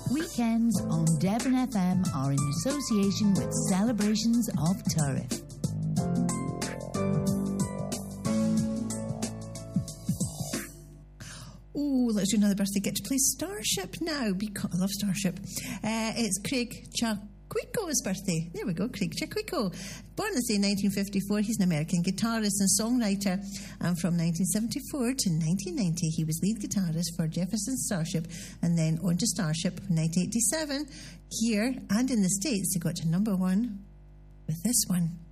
Weekends on Devon FM are in association with Celebrations of Turriff. Oh, let's do another birthday. Get to play Starship now, because I love Starship. It's Craig Chaquico's birthday. There we go, Craig Chaquico. Born this day in 1954, he's an American guitarist and songwriter. And from 1974 to 1990, he was lead guitarist for Jefferson Starship, and then on to Starship from 1987. Here and in the States, they got to number one with this one.